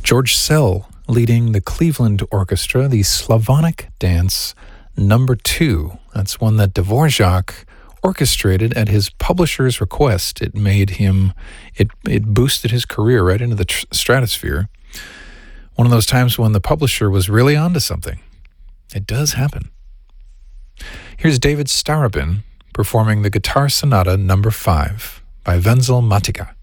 George Szell leading the Cleveland Orchestra, the Slavonic Dance Number 2. That's one that Dvorak orchestrated at his publisher's request. It made him, it boosted his career right into the stratosphere. One of those times when the publisher was really onto something. It does happen. Here's David Starobin performing the Guitar Sonata Number 5 by Wenzel Matica.